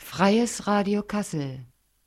Freies Radio Kassel.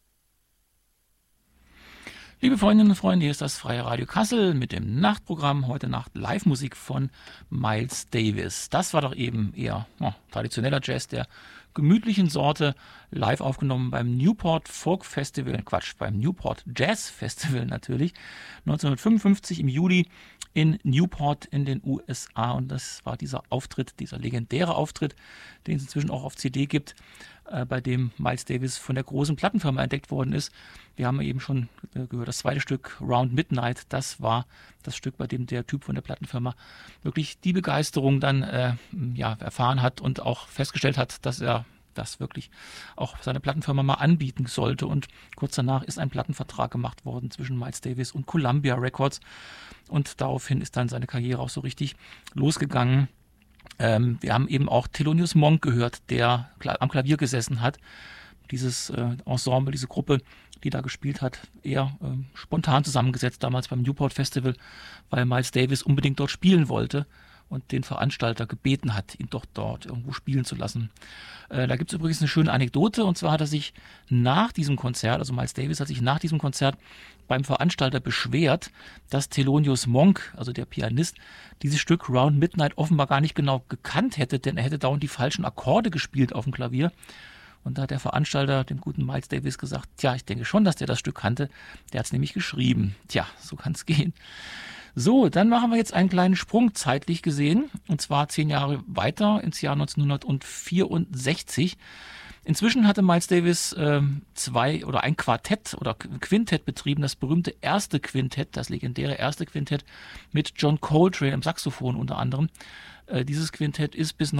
Liebe Freundinnen und Freunde, hier ist das Freie Radio Kassel mit dem Nachtprogramm. Heute Nacht Live-Musik von Miles Davis. Das war doch eben eher traditioneller Jazz der gemütlichen Sorte, live aufgenommen beim Newport Folk Festival, beim Newport Jazz Festival natürlich, 1955 im Juli in Newport in den USA. Und das war dieser Auftritt, dieser legendäre Auftritt, den es inzwischen auch auf CD gibt, bei dem Miles Davis von der großen Plattenfirma entdeckt worden ist. Wir haben eben schon gehört, das zweite Stück, Round Midnight, das war das Stück, bei dem der Typ von der Plattenfirma wirklich die Begeisterung dann erfahren hat und auch festgestellt hat, dass er das wirklich auch seine Plattenfirma mal anbieten sollte. Und kurz danach ist ein Plattenvertrag gemacht worden zwischen Miles Davis und Columbia Records. Und daraufhin ist dann seine Karriere auch so richtig losgegangen. Wir haben eben auch Thelonious Monk gehört, der am Klavier gesessen hat. Dieses Ensemble, diese Gruppe, die da gespielt hat, eher spontan zusammengesetzt, damals beim Newport Festival, weil Miles Davis unbedingt dort spielen wollte und den Veranstalter gebeten hat, ihn doch dort irgendwo spielen zu lassen. Da gibt es übrigens eine schöne Anekdote, und zwar hat er sich nach diesem Konzert, also Miles Davis hat sich nach diesem Konzert beim Veranstalter beschwert, dass Thelonious Monk, also der Pianist, dieses Stück Round Midnight offenbar gar nicht genau gekannt hätte, denn er hätte dauernd die falschen Akkorde gespielt auf dem Klavier. Und da hat der Veranstalter dem guten Miles Davis gesagt, tja, ich denke schon, dass der das Stück kannte, der hat es nämlich geschrieben. Tja, so kann es gehen. So, dann machen wir jetzt einen kleinen Sprung zeitlich gesehen, und zwar 10 Jahre weiter ins Jahr 1964. Inzwischen hatte Miles Davis ein Quartett oder Quintett betrieben, das berühmte erste Quintett, das legendäre erste Quintett mit John Coltrane am Saxophon unter anderem. Dieses Quintett ist bis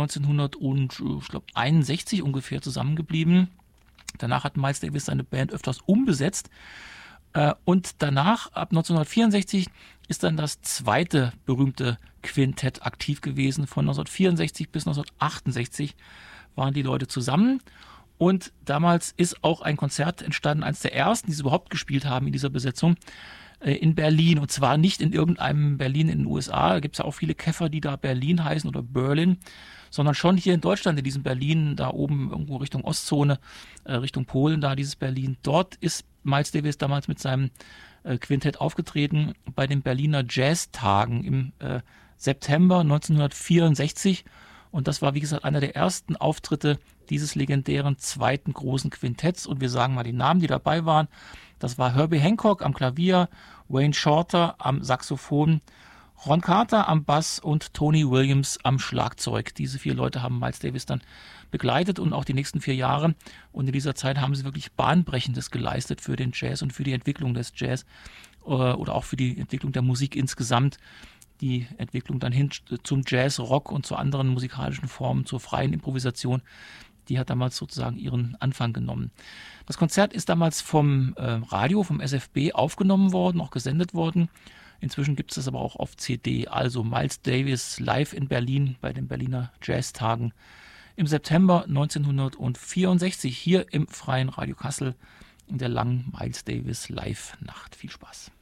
1961 ungefähr zusammengeblieben. Danach hat Miles Davis seine Band öfters umbesetzt. Und danach, ab 1964, ist dann das zweite berühmte Quintett aktiv gewesen. Von 1964 bis 1968 waren die Leute zusammen. Und damals ist auch ein Konzert entstanden, eines der ersten, die sie überhaupt gespielt haben in dieser Besetzung, in Berlin. Und zwar nicht in irgendeinem Berlin in den USA. Da gibt es ja auch viele Käfer, die da Berlin heißen oder Berlin, sondern schon hier in Deutschland, in diesem Berlin, da oben irgendwo Richtung Ostzone, Richtung Polen, da dieses Berlin. Dort ist Miles Davis damals mit seinem Quintett aufgetreten bei den Berliner Jazztagen im September 1964. Und das war, wie gesagt, einer der ersten Auftritte dieses legendären zweiten großen Quintetts. Und wir sagen mal die Namen, die dabei waren. Das war Herbie Hancock am Klavier, Wayne Shorter am Saxophon, Ron Carter am Bass und Tony Williams am Schlagzeug. Diese 4 Leute haben Miles Davis dann begleitet und auch die nächsten 4 Jahre. Und in dieser Zeit haben sie wirklich Bahnbrechendes geleistet für den Jazz und für die Entwicklung des Jazz oder auch für die Entwicklung der Musik insgesamt. Die Entwicklung dann hin zum Jazz, Rock und zu anderen musikalischen Formen, zur freien Improvisation, die hat damals sozusagen ihren Anfang genommen. Das Konzert ist damals vom Radio, vom SFB aufgenommen worden, auch gesendet worden. Inzwischen gibt es das aber auch auf CD. Also Miles Davis live in Berlin bei den Berliner Jazztagen im September 1964 hier im Freien Radio Kassel in der langen Miles Davis Live-Nacht. Viel Spaß.